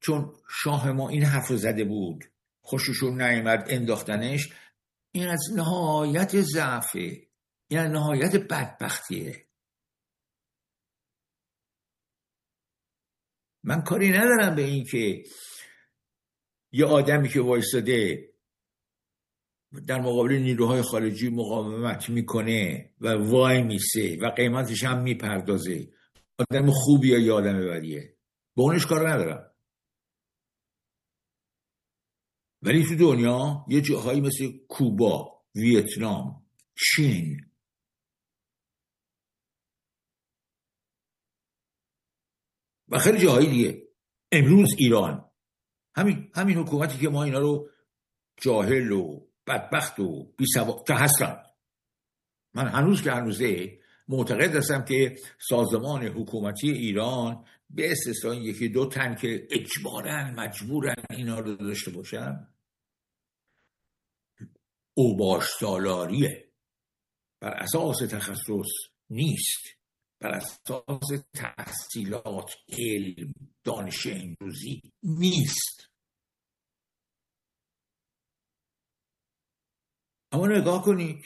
چون شاه ما این حرف زده بود، خوششون نیامد انداختنش. این از نهایت ضعفه، این از نهایت بدبختیه. من کاری ندارم به این که یه آدمی که وایستاده در مقابل نیروهای خارجی مقاومت میکنه و وای میسه و قیمتش هم میپردازه آدم خوبیه یا آدم بدیه، با اونش کار ندارم. ولی تو دنیا یه جاهایی مثل کوبا، ویتنام، چین، و خیلی جاهای دیگه، امروز ایران، همین حکومتی که ما اینا رو جاهل و بدبخت و بی‌سواد که هستن، من هنوزه معتقد هستم که سازمان حکومتی ایران به استثنای یکی دو تن که اجباراً مجبورن اینا رو داشته باشن، اوباش سالاریه، بر اساس تخصص نیست، بر اساس تحصیلات، علم، دانش امروزی نیست. اما نگاه کنید،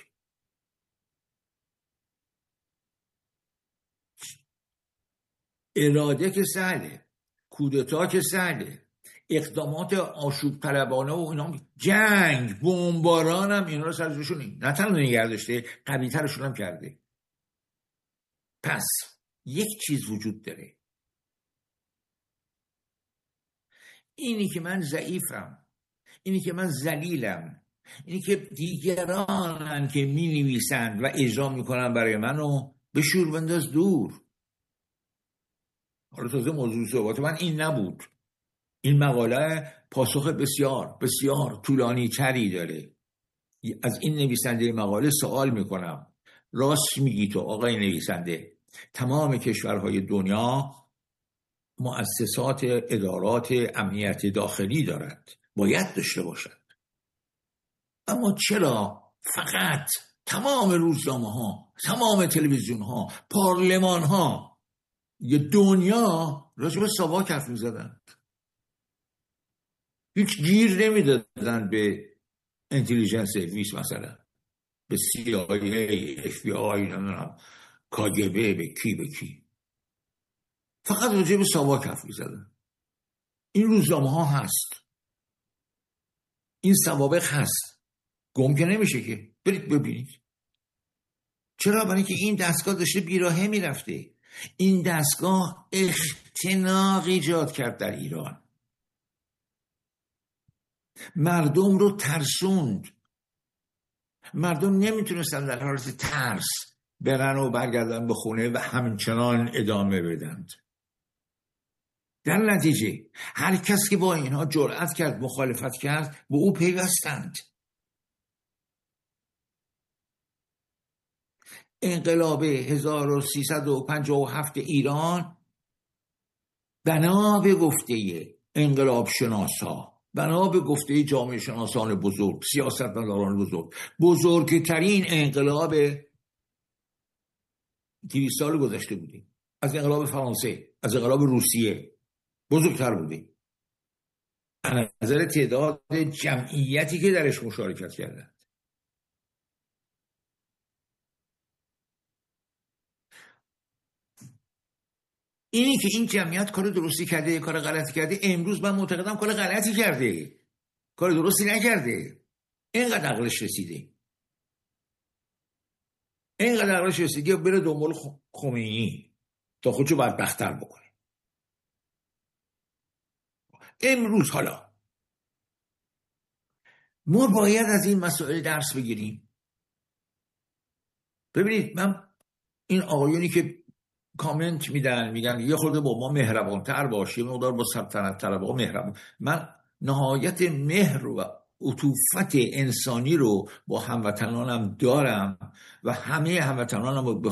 اراده که سهله، کودتا که سهله، اقدامات آشوب طلبانه و اینا، جنگ، بمباران هم اینا رو سر جوشون نه تنها نگه داشته، قوی ترشون هم کرده. پس یک چیز وجود داره، اینی که من ضعیفم، اینی که من ذلیلم، اینی که دیگرانن که می نویسند و اجرا میکنن برای منو به شور بنداز دور. حالا تازه موضوع صحبت من این نبود. این مقاله پاسخ بسیار بسیار طولانی تری داره. از این نویسنده مقاله سوال میکنم، راست میگی تو آقای نویسنده، تمام کشورهای دنیا مؤسسات ادارات امنیت داخلی دارند، باید داشته باشند، اما چرا فقط تمام روزنامه‌ها، تمام تلویزیون‌ها، پارلمان‌ها یه دنیا راجع به ساواک حرف می‌زدن؟ هیچ گیر نمیدادن به اینتلیجنس سرویس، مثلا به CIA، FBI، KGB، به کی، فقط راجع به ساواک حرف می‌زدن. این روزنامه‌ها هست، این سوابق هست، گم که نمیشه که، برید ببینید. چرا؟ برای اینکه این دستگاه داشته بیراهه میرفته. این دستگاه اختناق ایجاد کرد در ایران، مردم رو ترسوند، مردم نمیتونستن در حالت ترس برن و برگردن به خونه و همچنان ادامه بدند. در نتیجه هر کس که با اینها جرأت کرد مخالفت کرد به او پیوستند. انقلاب 1357 ایران بنا به گفته انقلاب شناسا، بنا به گفته جامعه شناسان بزرگ، سیاستمداران بزرگ، بزرگترین انقلاب 200 سال گذشته بوده. از انقلاب فرانسه، از انقلاب روسیه بزرگتر بوده از نظر تعداد جمعیتی که درش مشارکت کردن. اینی که این جمعیت کار درستی کرده، کار غلطی کرده، امروز من معتقدم کار غلطی کرده، کار درستی نکرده. اینقدر عقلش رسیده، اینقدر عقلش رسیده بره دنبال خمینی تا خودشو بدبخت‌تر بکنه. امروز حالا ما باید از این مسائل درس بگیریم. ببینید، من این آقایونی که کامنت میگن یه خورده با ما مهربانتر باش، یه مقدار با سلطنت طلبها مهربان. من نهایت مهر و عطوفت انسانی رو با هموطنانم دارم و همه هموطنانم رو به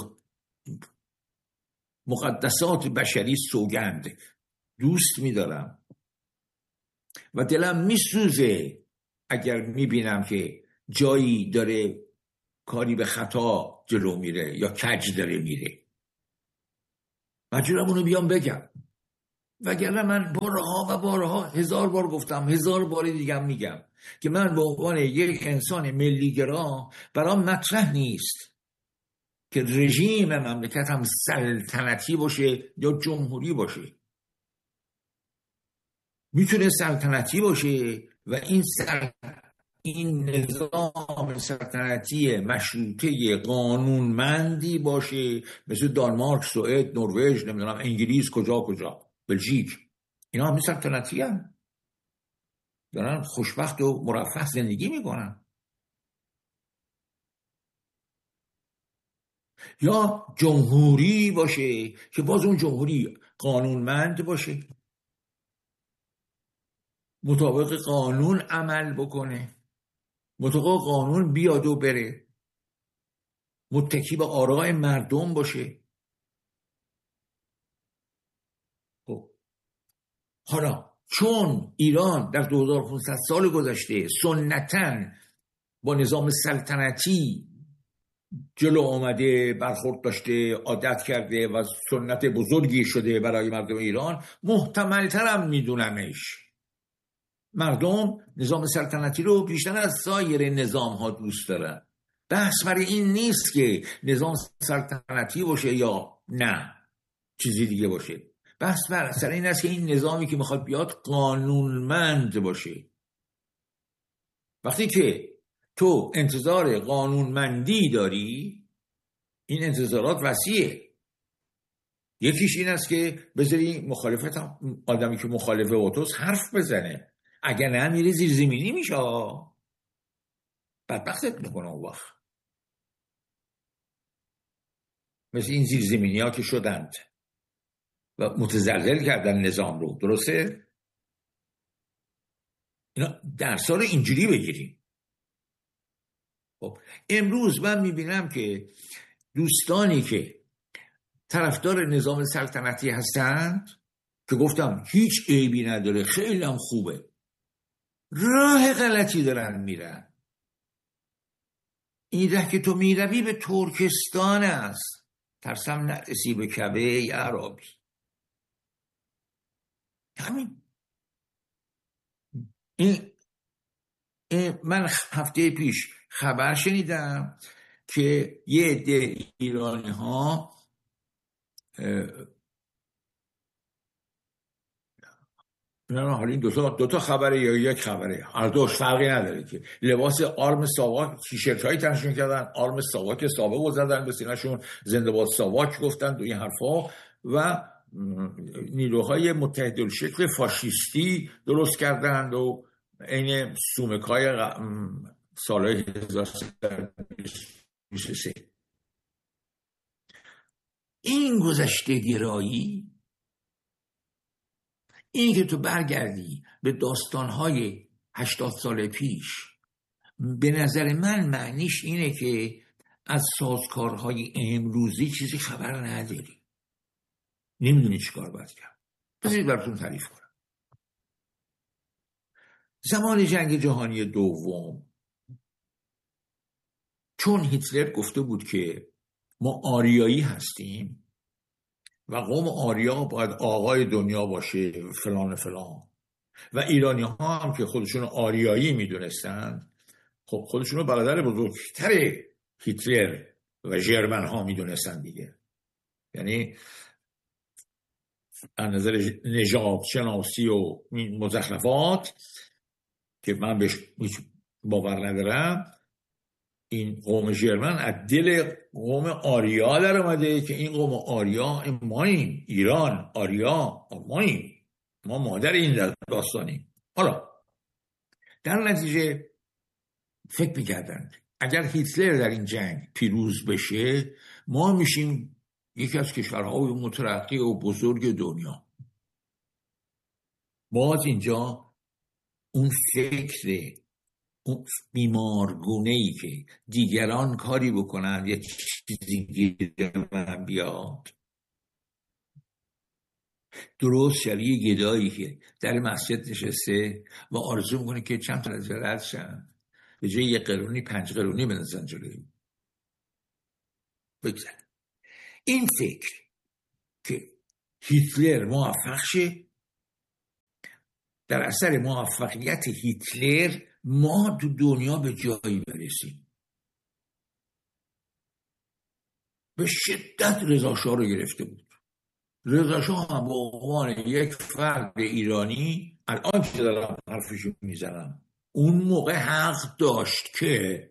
مقدسات بشری سوگند دوست میدارم و دلم میسوزه اگر میبینم که جایی داره کاری به خطا جلو میره یا کج داره میره. مجبورم اونو بیام بگم. وگرنه من بارها و بارها 1000 بار گفتم، 1000 بار دیگه هم میگم که من به عنوان یک انسان ملیگرا برام مطرح نیست که رژیم مملکت هم سلطنتی باشه یا جمهوری باشه. میتونه سلطنتی باشه و این نظام سلطنتی مشروطه قانونمندی باشه، مثل دانمارک، سوئد، نروژ، نمیدونم انگلیس، کجا بلژیک، اینا هم سلطنتی هم دارن خوشبخت و مرفه زندگی میکنن. یا جمهوری باشه که باز اون جمهوری قانونمند باشه، مطابق قانون عمل بکنه، مطابق قانون بیاد و بره، متکی به آراء مردم باشه. خب حالا چون ایران در 2500 سال گذشته سنتاً با نظام سلطنتی جلو آمده، برخورد داشته، عادت کرده و سنت بزرگی شده برای مردم ایران، محتمل‌ترم میدونمش مردم نظام سلطنتی رو بیشتر از سایر نظام ها دوست دارن. بحث برای این نیست که نظام سلطنتی باشه یا نه چیزی دیگه باشه، بحث بر سر این است که این نظامی که میخواد بیاد قانونمند باشه. وقتی که تو انتظار قانونمندی داری، این انتظارات وسیعه. یکیش این است که بذاری مخالفت آدمی که مخالفه اوتوس حرف بزنه، اگر نه میره زیر زمینی میشه، بدبختت میکنه اون وقت، مثل این زیر زمینی ها که شدند و متزلزل کردن نظام رو. درسته؟ اینا درسا رو اینجوری بگیریم. خب امروز من میبینم که دوستانی که طرفدار نظام سلطنتی هستند که گفتم هیچ عیبی نداره، خیلی هم خوبه، راه غلطی دارن میرن. این ره که تو میروی به ترکستان است، ترسم نرسی به کعبه ای عربی. همین. من هفته پیش خبر شنیدم که یه عده ایرانی ها نه حالا این دوتا خبره یا یک خبره، هر دوش فرقی نداره، که لباس آرم ساواک، تیشرت هایی تنشون کردن، آرم ساواک سابق رو زدن به سینه‌شون، زنده باد ساواک گفتن و این حرفا، و نیروهای متحدالشکل فاشیستی درست کردند و این سومکای سالهای 1323. این گذشته گرایی، این که تو برگردی به داستانهای 80 سال پیش، به نظر من معنیش اینه که از سازکارهای امروزی چیزی خبر نداری، نمیدونی چی کار باید کرد. بذارید براتون تعریف کنم. زمان جنگ جهانی دوم، چون هیتلر گفته بود که ما آریایی هستیم و قوم آریا باید آقای دنیا باشه فلان فلان، و ایرانی ها هم که خودشون آریایی میدونستن، خب خودشون برادر بزرگتر هیتلر و ژرمن ها میدونستن دیگه. یعنی از نظر نژاد شناسی و مزخرفات که من بهش باور ندارم، این قوم ژرمن از دل قوم آریا در اومده که این قوم آریا ماییم، ایران آریا ماییم، ما مادر این داستانیم. حالا در نتیجه فکر میکردن اگر هیتلر در این جنگ پیروز بشه، ما میشیم یکی از کشورهای مترقی و بزرگ دنیا. باز اینجا اون فکر، اون بیمارگونه‌ای که دیگران کاری بکنن یه چیزی گیر من بیاد، درست شبیه گدایی که در مسجد نشسته و آرزو میکنه که چند تا از رد شن، به جای 1 قرونی 5 قرونی بنزن جلوی بگذن. این فکر که هیتلر موفق شه در اثر موفقیت هیتلر ما تو دنیا به جایی برسیم. به شدت رضا شاه رو گرفته بود. رضا شاه هم به عنوان یک فرد ایرانی، الان که دارم حرفشو میزنم، اون موقع حق داشت که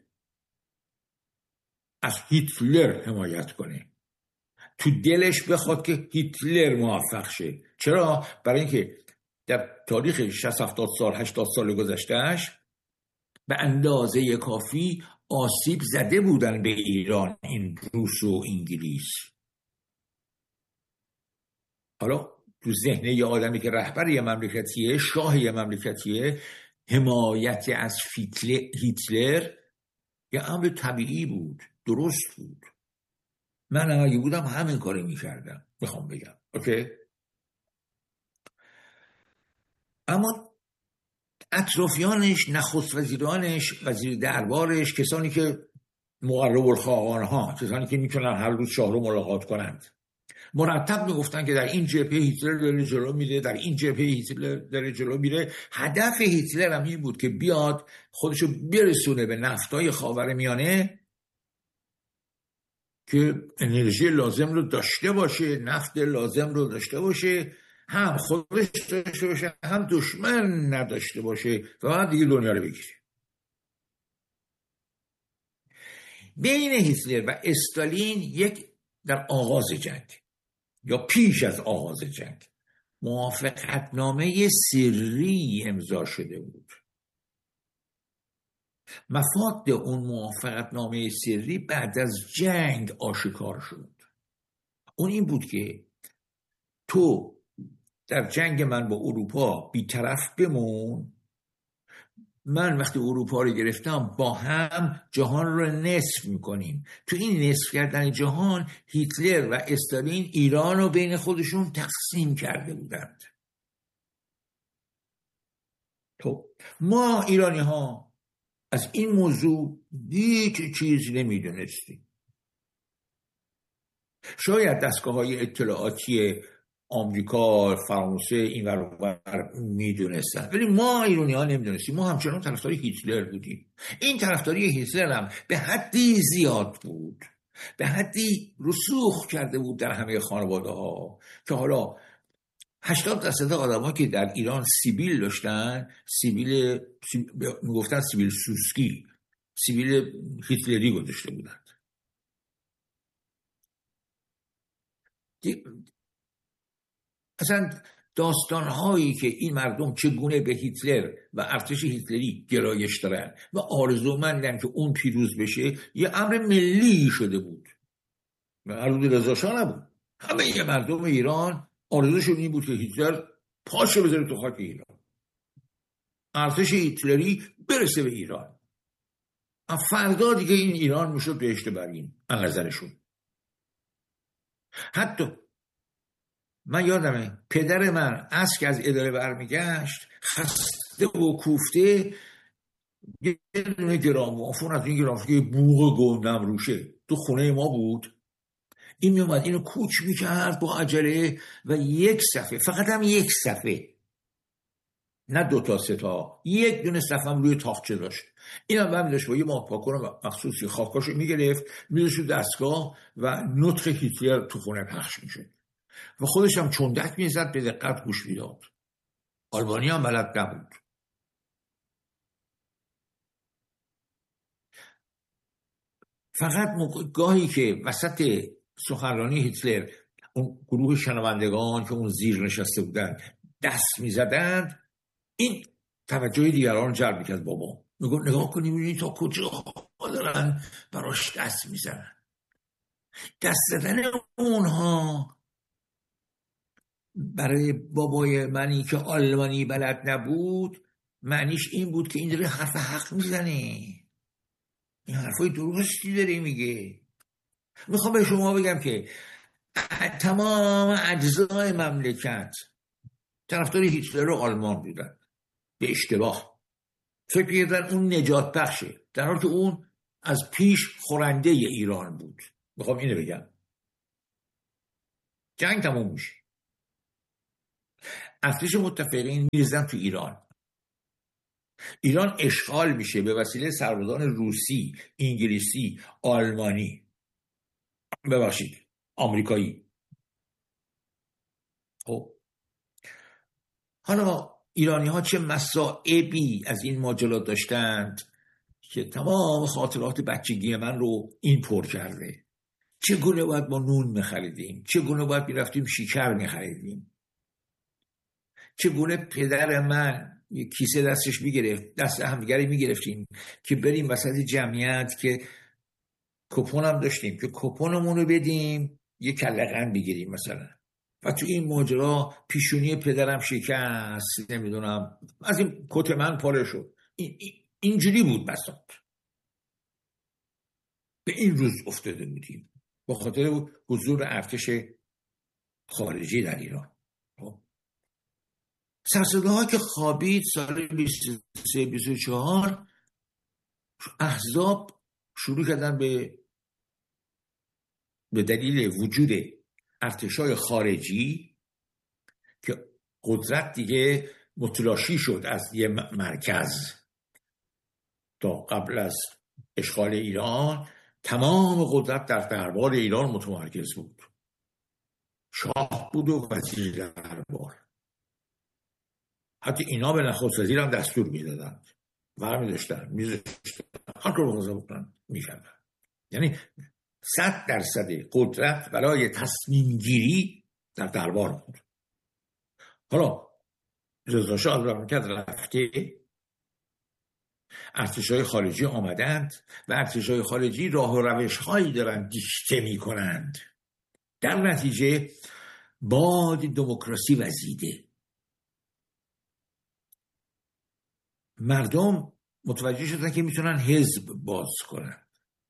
از هیتلر حمایت کنه، تو دلش بخواد که هیتلر موفق شه. چرا؟ برای اینکه در تاریخ 60-70 سال 80 سال گذشتهش به اندازه کافی آسیب زده بودن به ایران این روس و انگلیس. حالا تو ذهن یه آدمی که رهبر یه مملکتیه، شاه یه مملکتیه، حمایت از هیتلر یه امر طبیعی بود، درست بود. من اگه بودم همین کاری میکردم، میخوام بگم اوکی. اما اطرافیانش، نخست وزیرانش، وزیر دربارش، کسانی که مقرب الخاقان ها، کسانی که میتونن هر روز شاه رو ملاقات کنند، مرتب میگفتن که در این جبهه هیتلر داره جلو میره، در این جبهه هیتلر داره جلو میره. هدف هیتلر هم این بود که بیاد خودشو برسونه به نفتای خاورمیانه که انرژی لازم رو داشته باشه، نفت لازم رو داشته باشه، هم خودش داشته باشه، هم دشمن نداشته باشه و بعد دیگه دنیا رو بگیره. بین هیتلر و استالین یک در آغاز جنگ یا پیش از آغاز جنگ موافقتنامه سری امضا شده بود. مفاد اون موافقتنامه سری بعد از جنگ آشکار شد. اون این بود که تو در جنگ من با اروپا بی‌طرف بمون، من وقتی اروپا رو گرفتم با هم جهان رو نصف میکنیم. تو این نصف کردن جهان هیتلر و استالین ایران رو بین خودشون تقسیم کرده بودند. تو ما ایرانی ها از این موضوع هیچ چیز نمیدونستیم. شاید دستگاه های اطلاعاتی آمریکا، فرانسه این ور میدونستن، ولی ما ایرانی ها نمیدونستیم. ما همچنان طرفدار هیتلر بودیم. این طرفداری هیتلر هم به حدی زیاد بود، به حدی رسوخ کرده بود در همه خانواده ها که حالا 80% آدم ها که در ایران سیبیل داشتن، میگفتن سیبیل سوسکی، سیبیل هیتلری گذاشته بودند. اصلا داستانهایی که این مردم چگونه به هیتلر و ارتش هیتلری گرایش دارن و آرزومندن که اون پیروز بشه یه امر ملی شده بود. مربوط رضا شاه نبود. همه یه مردم ایران آرزوشون این بود که هیتلر پاشو بذاره تو خاک ایران، ارتش هیتلری برسه به ایران. فردا دیگه این ایران میشد بهشت برین از نظرشون. حتی من یادمه پدر من که از اداره برمیگشت خسته و کوفته، یه دونه گرامافون از این گرامافون که بوق گندم روشه تو خونه ما بود. این میومد اینو کوچ میکرد با عجله و یک صفحه، فقط هم یک صفحه، نه 2 تا 3 تا، یک دونه صفحه هم روی تاقچه داشت. اینم هم داشت با یه ماه پاکن مخصوصی خاکاشو میگرفت میذاشت دستگاه و نطق هیتلر تو خونه پخش میشد و خودش هم چندک میزد، به دقت گوش میداد. آلبانی هم بلد نبود. فقط گاهی که وسط سخنرانی هیتلر اون گروه شنوندگان که اون زیر نشسته بودن دست میزدند، این توجه دیگران جلب میکرد. بابا میگو نگاه کنیم این تا کجا دارن براش دست میزنن. دست زدن اونها برای بابای منی که آلمانی بلد نبود معنیش این بود که این داره حرف حق میزنه، این حرفای درستی داره میگه. میخوام به شما بگم که تمام اجزای مملکت طرفدار هیتلر و آلمان بودن به اشتباه. فکر کردن اون نجات بخشه، در حالی که اون از پیش خورنده ایران بود. میخوام اینو بگم. جنگ تموم میشه. ارتش متفقین میریزن تو ایران. ایران اشغال میشه به وسیله سربازان روسی، انگلیسی، آلمانی، آمریکایی. خب حالا ایرانی ها چه مصائبی از این ماجرا داشتند که تمام خاطرات بچگی من رو این پر کرده. چگونه باید ما نون میخریدیم، چگونه باید میرفتیم شکر میخریدیم، چگونه پدر من یک کیسه دستش میگرفت، دست همدیگری میگرفتیم که بریم وسط جمعیت که کپون هم داشتیم که کپونمون رو بدیم یه کله قند بگیریم مثلا، و تو این ماجرا پیشونی پدرم شکست، نمیدونم از این کت من پاره شد. اینجوری بود بساط. به این روز افتاده بودیم با خاطر حضور ارتش خارجی در ایران. سرصداها که خوابید سال 23-24 احزاب شروع کردن به دلیل وجود ارتشای خارجی که قدرت دیگه متلاشی شد از یه مرکز. تا قبل از اشغال ایران تمام قدرت در دربار ایران متمرکز بود. شاه بود و وزیر دربار. حتی اینا به نخست وزیر هم دستور میدادند، برمی داشتن، میذاشتن، هر کار بخواه بکنن میکردن. یعنی 100% قدرت برای تصمیم گیری در دربار بود. حالا رضا شاه از مملکت رفته، ارتشای خارجی آمدند و ارتشای خارجی راه و روش هایی دارند دیکته می کنند. در نتیجه باد دموکراسی وزیده. مردم متوجه شدن که میتونن حزب باز کنن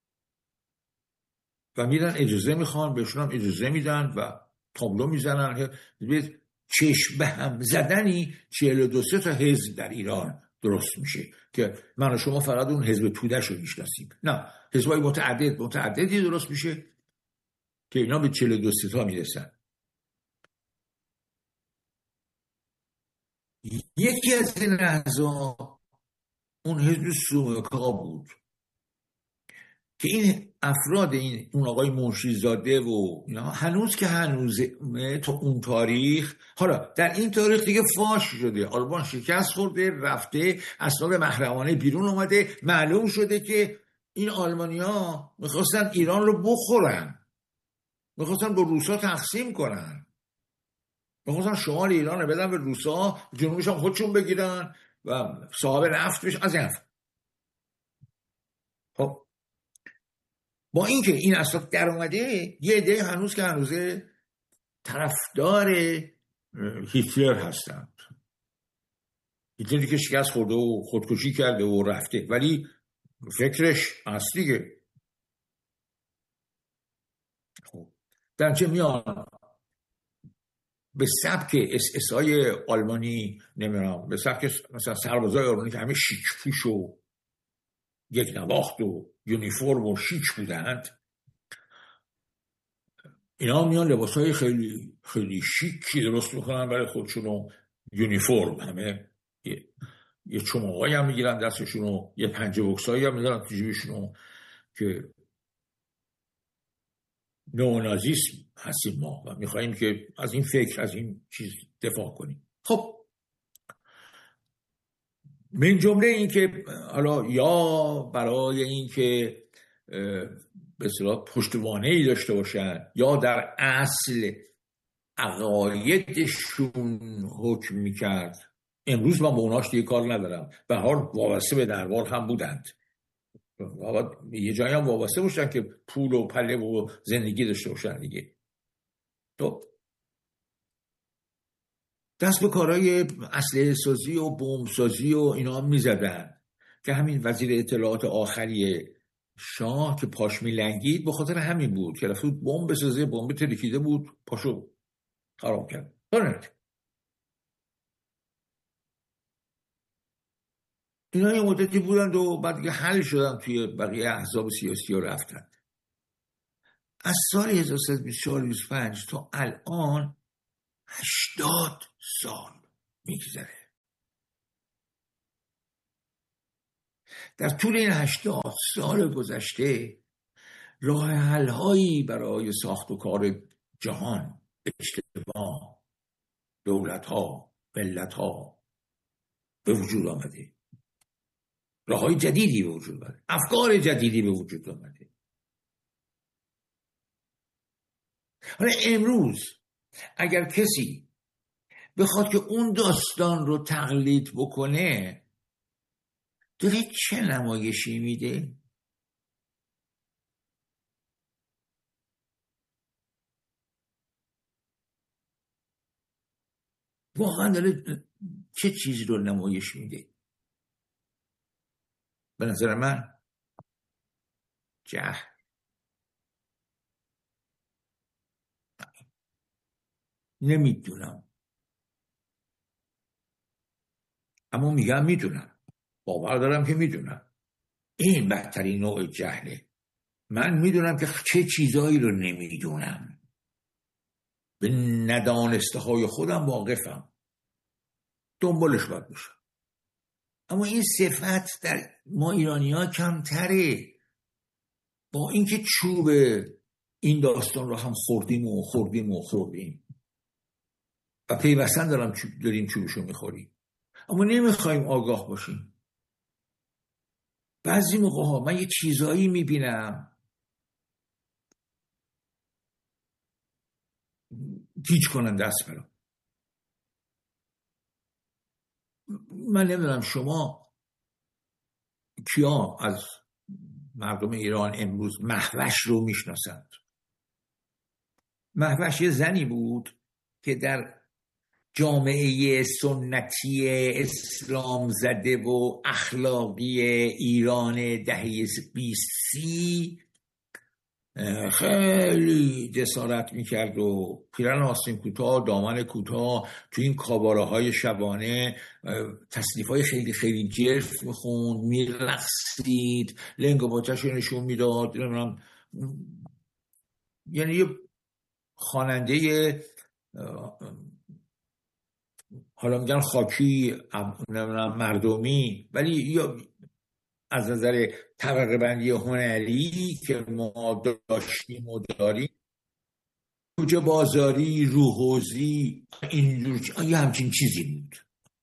و میرن اجازه میخوان، بهشون هم اجازه میدن و تابلو میزنن. چشم به هم زدنی 42 تا حزب در ایران درست میشه که من و شما فقط اون حزب تودش رو میشناسیم. نه، حزبای متعددی درست میشه که اینا به 42 تا میرسن. یکی از این احزاب اون حزب سومکا بود که این افراد اون آقای منشیزاده و هنوز که هنوزه تا اون تاریخ، حالا در این تاریخ دیگه فاش شده، آلمان شکست خورده، رفته، اسناد محرمانه بیرون اومده، معلوم شده که این آلمانیا میخواستن ایران رو بخورن، میخواستن با روسا تقسیم کنن، میخواستن شمال ایران رو بدن به روسا، جنوبش هم خودشون بگیرن و صاحب نفت بشن از این حرف. خب با اینکه این اسناد در اومده، یه عده هنوز که هنوزه طرفدار هیتلر هستند. هیتلری که شکست خورده و خودکشی کرده و رفته، ولی فکرش اصلیه. خب در چه میان به سبک اس-های آلمانی، نمیدونم، به سبک مثلا سربازای آلمانی که همه شیک پوش و یک نواخت و یونیفرم و شیک بودند، اینا میان لباسای خیلی خیلی شیکی درست میکنن برای خودشون و یونیفرم، همه یه چماقایی هم میگیرن دستشون و یه پنجه بکسایی هم میذارن تو جیبشون که نئونازیسم هستیم ما و میخواییم که از این فکر، از این چیز دفاع کنیم. خب من جمله این که حالا یا برای این که به اصطلاح پشتوانه‌ای داشته باشن یا در اصل عقایدشون حکم میکرد. امروز من با اوناش دیگه کار ندارم، به هر حال وابسته به دربار هم بودند، یه جایی هم وابسته باشن که پول و پله و زندگی داشته باشن دیگه. تو دست به کارهای اسلحه سازی و بمب سازی و اینا هم میزدن که همین وزیر اطلاعات آخری شاه که پاش میلنگید به خاطر همین بود که رفت بمب بسازه، بمب ترکیده بود، پاشو خراب کرد. اینا یه مدتی بودند و بعد دیگه حل شدن توی بقیه احزاب سیاسی و رفتن. از سال 1324-25 تا الان 80 سال میگذره. در طول این 80 سال گذشته راه حل‌هایی برای ساخت و کار جهان، اجتماع، دولت‌ها، ملت‌ها به وجود آمده. راه‌های جدیدی به وجود آمده، افکار جدیدی به وجود آمده. حالا امروز اگر کسی بخواد که اون داستان رو تقلید بکنه، داره چه نمایشی میده؟ واقعا داره چه چیزی رو نمایش میده؟ به نظر من جهل. نمیدونم، اما میگم میدونم، باور دارم که میدونم. این بدترین نوع جهله. من میدونم که چه چیزایی رو نمیدونم، به ندانسته های خودم واقفم، دنبالش باید باشم. اما این صفت در ما ایرانی ها کمتره. با اینکه چوب این داستان رو هم خوردیم و پیوستن داریم چوبشو میخوریم، اما نمیخوایم آگاه باشیم. بعضی موقع ها من یه چیزایی میبینم گیج کنن دست برام. من نمیدونم شما کیا از مردم ایران امروز مهوش رو میشناسند. مهوش یه زنی بود که در جامعه سنتی اسلام زده و اخلاقی ایران دهه 20 خیلی جسارت میکرد و پیرن آستین کوتاه، دامن کوتاه، تو این کاباره های شبانه تصنیف های خیلی خیلی جرف میخوند، میرقصید، لنگ و باچش رو نشون میداد. یعنی یه خواننده، حالا میگن خاکی، مردمی، ولی یا از نظر طبقه بندی هنری که ما داشتیم و داریم، کوچه بازاری، روحوزی، اینجور یه همچین چیزی بود.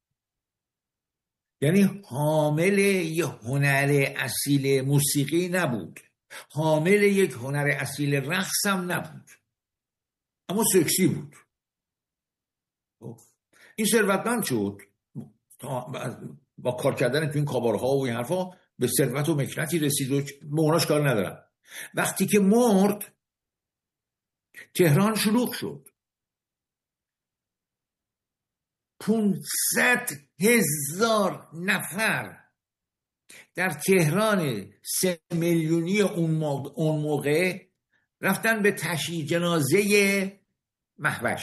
یعنی حامل یه هنر اصیل موسیقی نبود، حامل یک هنر اصیل رقص هم نبود، اما سکسی بود. این ثروتمند شد با کار کردن تو این کابارها و این حرفا، به ثروت و مکنتی رسید و موناش کار ندارن. وقتی که مرد تهران شلوغ شد. 500,000 نفر در تهران 3 میلیونی اون موقع رفتن به تشییع جنازه مهوش.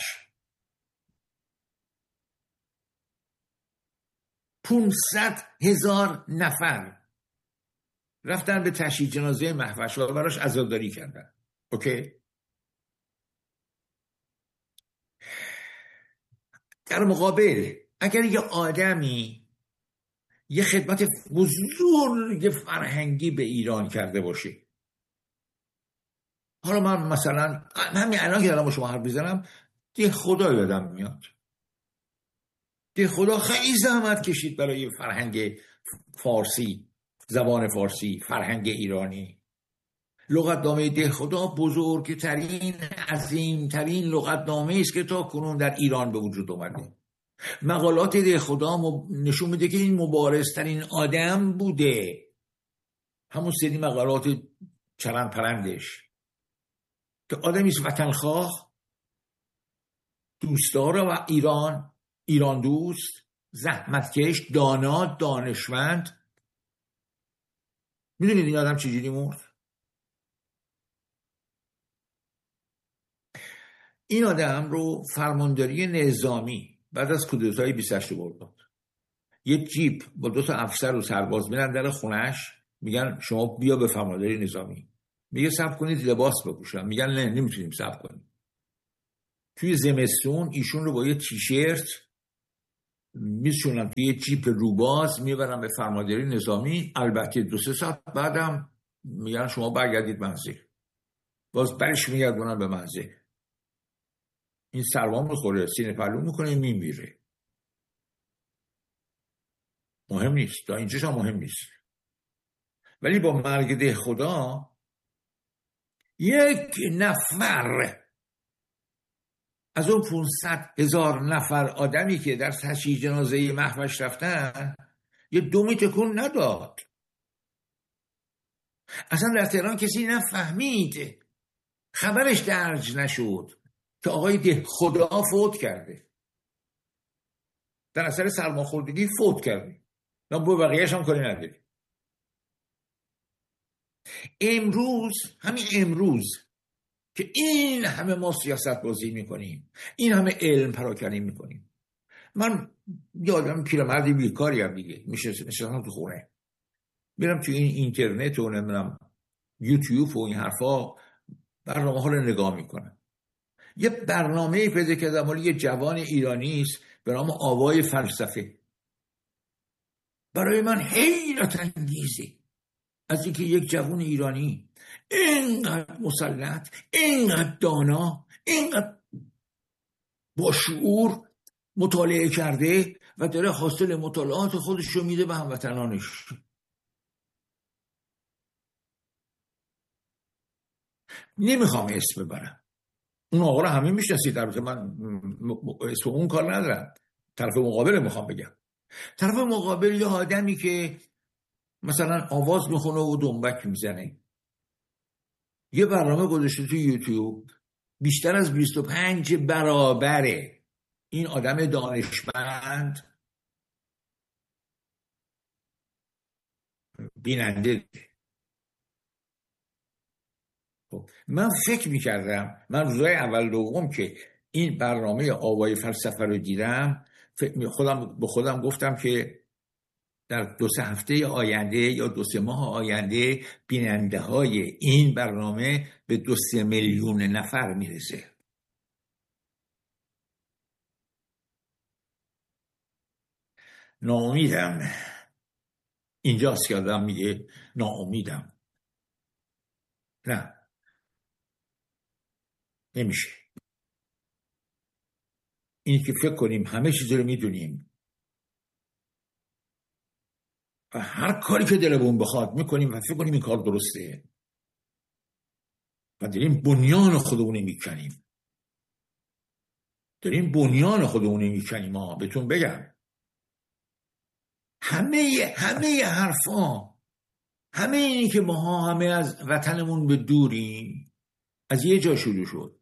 500,000 نفر رفتن به تشییع جنازه مهوش و براش عزاداری کردن. اوکی؟ در مقابل اگر یه آدمی یه خدمت بزرگ فرهنگی به ایران کرده باشه، حالا من مثلا همین الان که دارم با شما حرف میزنم، ده خدا یادم میاد. ده خدا خیلی زحمت کشید برای فرهنگ فارسی، زبان فارسی، فرهنگ ایرانی. لغتنامه ده خدا بزرگترین، عظیمترین لغتنامه است که تا کنون در ایران به وجود اومده. مقالات ده خدا نشون میده که این مبارزترین آدم بوده. همون سری مقالات چرند پرندش که آدمی است وطنخواه، دوستدار و ایران دوست، زحمتکش، دانا، دانشمند. میدونید این آدم چجوری مرد؟ این آدم رو فرمانداری نظامی بعد از کودتای 28 داد. یه جیپ با 2 تا افسر و سرباز میرن در خونش، میگن شما بیا به فرمانداری نظامی. میگه صبر کنید لباس بپوشم. میگن نه، نمیتونیم صبر کنیم. توی زمستون ایشون رو با یه تیشرت میشونم توی یه جیپ روباز میبرم به فرمانداری نظامی. البته 2-3 ساعت بعدم میگن شما برگردید منزل، باز برش میگردونم به منزل. این سرما میخوره، سینه پهلو میکنه، میمیره. مهم نیست، تا اینجاش هم مهم نیست. ولی با مرگ ده خدا یک نفر از اون 500,000 نفر آدمی که در تشییع جنازه محوش رفتن یه دومی تکون نداد. اصلا در تهران کسی نفهمید، خبرش درج نشد که آقای ده خدا فوت کرده، در اثر سرماخوردگی فوت کرده. من با بقیه‌اش هم کاری نداری. همین امروز که این همه ما سیاست بازی میکنیم، این همه علم پراکنی میکنیم، من یادم پیرمردی بیکاری هم دیگه میشستم تو خونه، میرم تو این اینترنت و نمیدونم یوتیوب و این حرفا برنامه ها رو نگاه میکنم. یه برنامه پیدا کردم مال یه جوان ایرانی است به نام آوای فلسفه. برای من حیرت انگیزه از اینکه یک جوان ایرانی اینقدر مسلط، اینقدر دانا، اینقدر با شعور مطالعه کرده و داره حاصل مطالعات خودش رو میده به هموطنانش. نمیخوام اسم ببرم، اون آقا رو همه میشناسید، البته من اسم اون کار ندارم، طرف مقابل میخوام بگم. طرف مقابل یه آدمی که مثلا آواز میخونه و دنبک میزنه، یه برنامه گذاشته تو یوتیوب بیشتر از 25 برابره این آدم دانشمند بیننده. من فکر میکردم، من روزای اول دوم که این برنامه آوای فلسفه رو دیدم به خودم گفتم که در 2-3 هفته آینده یا 2-3 ماه آینده بیننده های این برنامه به 2-3 میلیون نفر میرسه. ناامیدم. اینجاست که آدم میگه ناامیدم. نه، نمیشه. این که فکر کنیم همه چیز رو میدونیم و هر کاری که دلمون بخواد میکنیم و فکر کنیم این کار درسته و داریم بنیان خودمون میکنیم. ما بهتون بگم همه حرفا، همه اینی که ما همه از وطنمون به دوریم از یه جا شروع شد.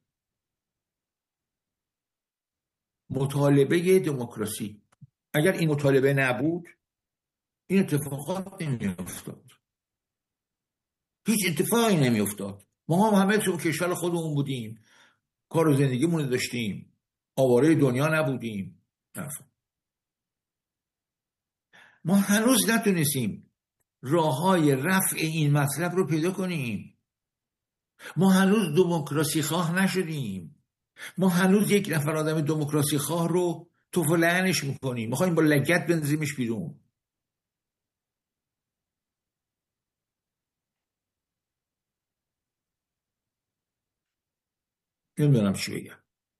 مطالبه دموکراسی. اگر این مطالبه نبود این اتفاقات نمیافتاد، هیچ اتفاقی نمیافتاد. ما همه تو کشور خودمون بودیم، کار و زندگیمون داشتیم، آواره دنیا نبودیم. ما هنوز نتونستیم راههای رفع این مطلب رو پیدا کنیم. ما هنوز دموکراسی خواه نشدیم. ما هنوز یک نفر آدم دموکراسی خواه رو توف و لعنش میکنیم، میخوایم با لگد بنزیمش بیرون. نمیدونم چی بگم.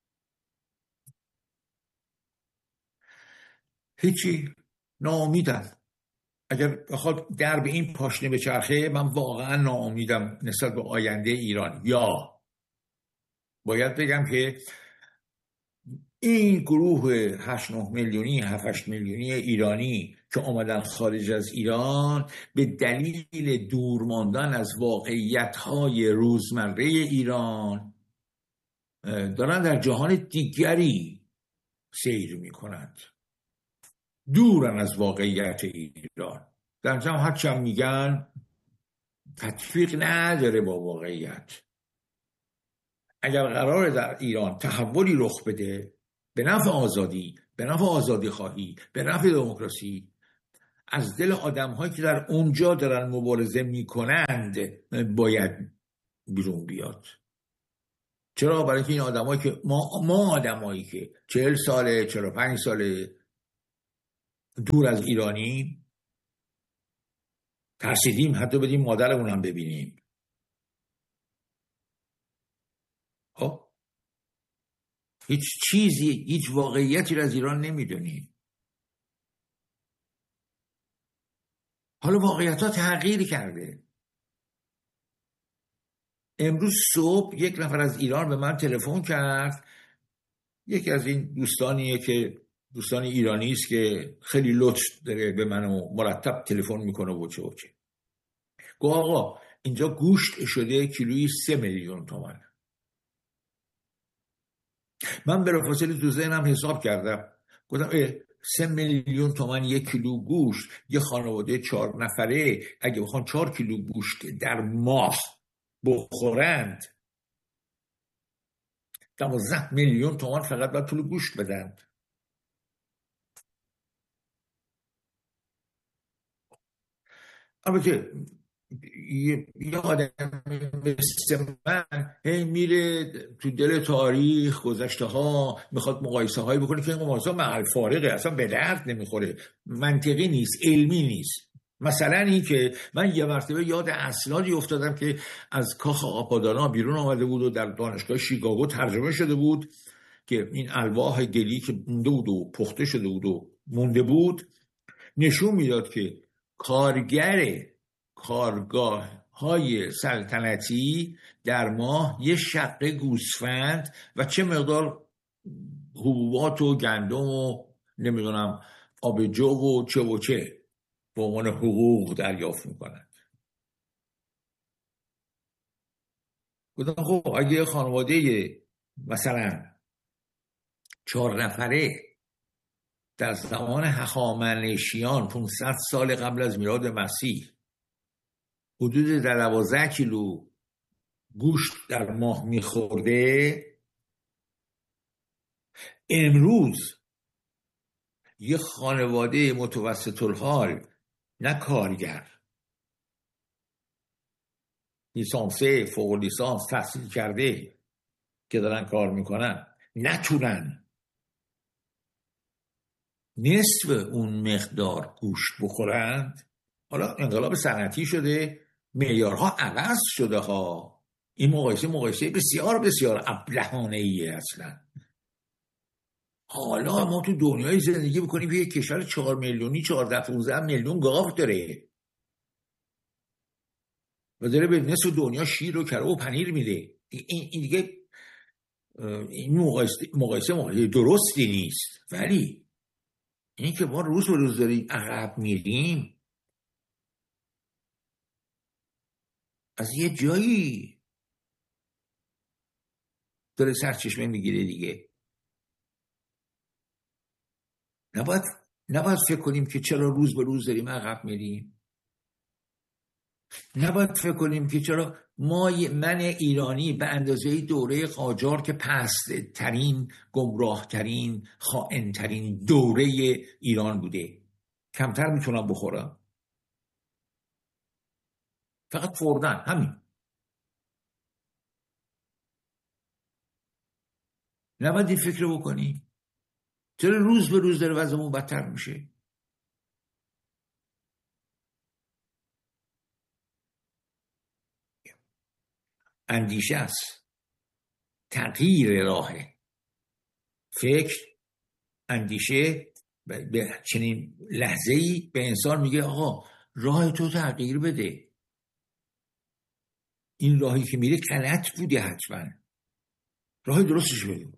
هیچی، ناامیدم. اگر بخواد در به این پاشنه بچرخه من واقعا ناامیدم نسبت به آینده ایران. یا باید بگم که این گروه 8-9 میلیونی 7-8 میلیونی ایرانی که آمدن خارج از ایران به دلیل دور ماندن از واقعیت‌های روزمره ایران دارن در جهان دیگری سیر می‌کنند، دورن از واقعیت ایران. در جمع هرچی هم میگن تطبیق نداره با واقعیت. اگر قراره در ایران تحولی رخ بده به نفع آزادی، به نفع آزادی خواهی، به نفع دموکراسی، از دل آدم‌هایی که در اونجا دارن مبارزه میکنند باید بیرون بیاد. چرا؟ برای اینکه این آدمایی که ما آدمایی که 40 ساله 45 ساله دور از ایرانی، ترسیدیم حتی بدیم مادرمون هم ببینیم. خب هیچ چیزی، هیچ واقعیتی رو از ایران نمیدونیم. حالا واقعیت ها تغییر کرده. امروز صبح یک نفر از ایران به من تلفن کرد، یکی از این دوستان ایرانی است که خیلی لطف داره به من و مرتب تلفن میکنه و چه. گفت آقا اینجا گوشت شده کیلویی 3 میلیون تومان. من بلافاصله تو ذهنم حساب کردم، گفتم 3 میلیون تومان یک کیلو گوشت، یه خانواده 4 نفره اگه بخوان 4 کیلو گوشت در ماه بخورند 12 میلیون تومان فقط باید پول گوشت بدن. البته یه آدم مثل من میره تو دل تاریخ گذشته ها میخواد مقایسه هایی بکنه که این مقایسه محل فارغه، اصلا به درد نمیخوره، منطقی نیست، علمی نیست. مثلا این که من یه مرتبه یاد اسنادی افتادم که از کاخ آپادانا بیرون آمده بود و در دانشگاه شیکاگو ترجمه شده بود که این الواح گلی که مونده بود و پخته شده بود و مونده بود نشون میداد که کارگاه های سلطنتی در ماه یه شقه گوسفند و چه مقدار حبوبات و گندم و نمیدونم آبجو و چه به عنوان حقوق دریافت میکنند. گفتم خب اگه خانواده مثلا 4 نفره در زمان هخامنشیان 500 سال قبل از میلاد مسیح حدود 12 کیلو گوشت در ماه میخورده، امروز یه خانواده متوسط الحال، نه کارگر، لیسانسه، فوق لیسانس تحصیل کرده که دارن کار میکنن، نتونن نصف اون مقدار گوشت بخورند. حالا انقلاب صنعتی شده، معیارها عوض شده ها. این مقایسه بسیار بسیار ابلهانه‌ایه اصلا. حالا ما تو دنیای زندگی بکنیم که یک کشور 4 میلیونی 14-15 میلیون گاو داره و داره به نصف دنیا شیر و کره و پنیر میده. این دیگه این مقایسه درستی نیست. ولی این که ما روز به روز داریم عقب میریم، از یه جایی داره سرچشمه میگیره دیگه. نباید فکر کنیم که چرا روز به روز داریم عقب میریم. نباید فکر کنیم که چرا من ایرانی به اندازه دوره قاجار که پست ترین، گمراه ترین، خائن ترین دوره ایران بوده کمتر میتونم بخورم. فقط خوردن، همین. نباید این فکر رو بکنی چرا روز به روز داره وضعمون بدتر میشه. اندیشه است، تغییر راه فکر. اندیشه به چنین لحظه‌ای به انسان میگه آقا راه تو تغییر بده، این راهی که میره غلط بوده، حتما راه درستش بده.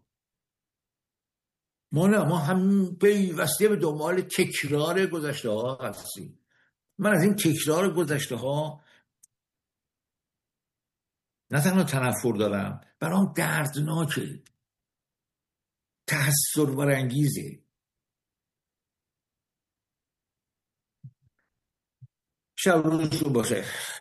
ما هم پیوسته به دنبال تکرار گذشته ها هستیم. من از این تکرار گذشته ها نه تنها تنفر دارم، برام دردناکه، تحسر برانگیزه. شب روزتون بخیر.